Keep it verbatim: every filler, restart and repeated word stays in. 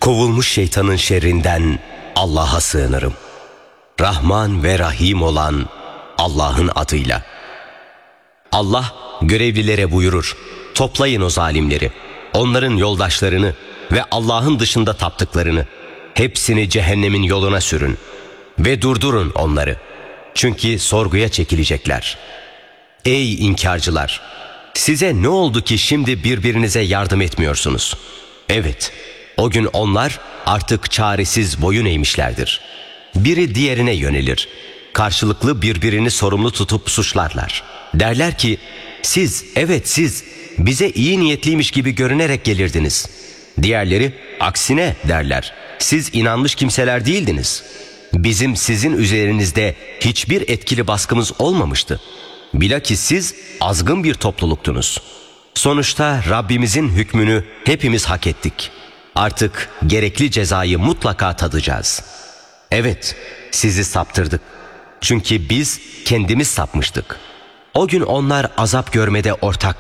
Kovulmuş şeytanın şerrinden Allah'a sığınırım. Rahman ve Rahim olan Allah'ın adıyla. Allah görevlilere buyurur: toplayın o zalimleri, onların yoldaşlarını ve Allah'ın dışında taptıklarını, hepsini cehennemin yoluna sürün ve durdurun onları. Çünkü sorguya çekilecekler. Ey inkarcılar! Size ne oldu ki şimdi birbirinize yardım etmiyorsunuz? Evet, o gün onlar artık çaresiz boyun eğmişlerdir. Biri diğerine yönelir. Karşılıklı birbirini sorumlu tutup suçlarlar. Derler ki, siz, evet siz, bize iyi niyetliymiş gibi görünerek gelirdiniz. Diğerleri, aksine derler, siz inanmış kimseler değildiniz. Bizim sizin üzerinizde hiçbir etkili baskımız olmamıştı. Bilakis siz azgın bir topluluktunuz. Sonuçta Rabbimizin hükmünü hepimiz hak ettik. Artık gerekli cezayı mutlaka tadacağız. Evet, sizi saptırdık. Çünkü biz kendimiz sapmıştık. O gün onlar azap görmede ortak